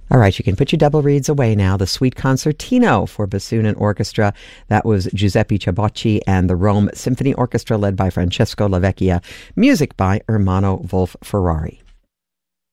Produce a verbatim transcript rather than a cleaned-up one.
All right, you can put your double reeds away now. The Suite Concertino for bassoon and orchestra. That was Giuseppe Ciabocci and the Rome Symphony Orchestra led by Francesco Lavecchia. Music by Ermanno Wolf-Ferrari.